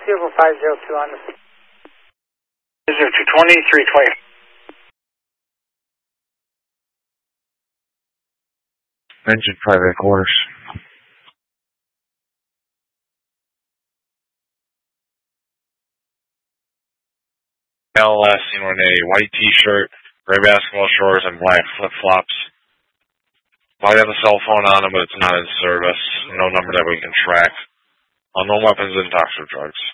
vehicle 502 on the... 220, 320. Engine private quarters. LS seen wearing a white t-shirt, gray basketball shorts, and black flip-flops. Probably have a cell phone on him, but it's not in service. No number that we can track. Unknown weapons and toxic drugs.